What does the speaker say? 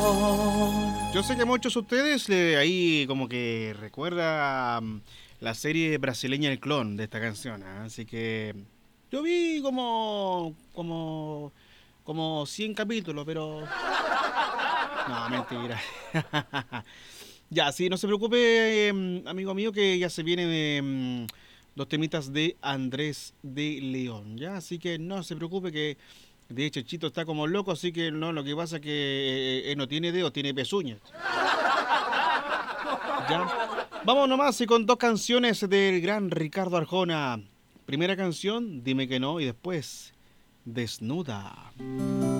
Yo sé que muchos de ustedes ahí como que recuerda la serie brasileña El Clon de esta canción, ¿ah? Así que yo vi como 100 capítulos, pero no, mentira. Ya, sí, no se preocupe, amigo mío, que ya se vienen los temitas de Andrés de León, ¿ya? Así que no se preocupe que de hecho Chito está como loco, así que no, lo que pasa es que él no tiene dedos, tiene pezuñas. ¿Ya? Vamos nomás y con dos canciones del gran Ricardo Arjona. Primera canción, Dime que no, y después, Desnuda.